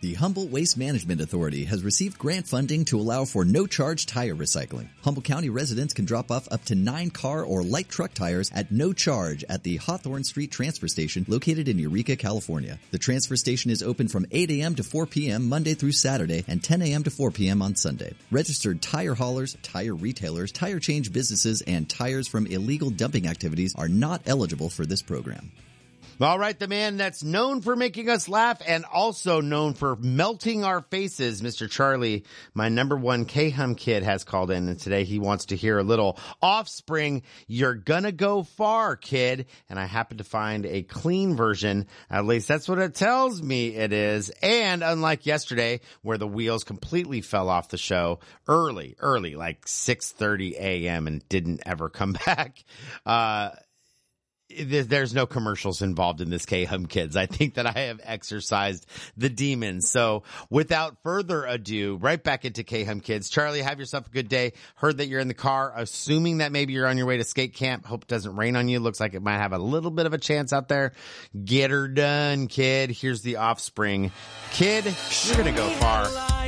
The Humboldt Waste Management Authority has received grant funding to allow for no-charge tire recycling. Humboldt County residents can drop off up to 9 car or light truck tires at no charge at the Hawthorne Street Transfer Station located in Eureka, California. The transfer station is open from 8 a.m. to 4 p.m. Monday through Saturday and 10 a.m. to 4 p.m. on Sunday. Registered tire haulers, tire retailers, tire change businesses, and tires from illegal dumping activities are not eligible for this program. All right, the man that's known for making us laugh and also known for melting our faces, Mr. Charlie, my number one K-Hum kid, has called in, and today he wants to hear a little Offspring, You're Gonna Go Far, Kid. And I happen to find a clean version, at least that's what it tells me it is. And unlike yesterday, where the wheels completely fell off the show early, like 6:30 a.m. and didn't ever come back, there's no commercials involved in this K-Hum Kids. I think that I have exercised the demons. So without further ado, right back into K-Hum Kids. Charlie, have yourself a good day. Heard that you're in the car, assuming that maybe you're on your way to skate camp. Hope it doesn't rain on you. Looks like it might have a little bit of a chance out there. Get her done, kid. Here's the Offspring. Kid, you're gonna go far.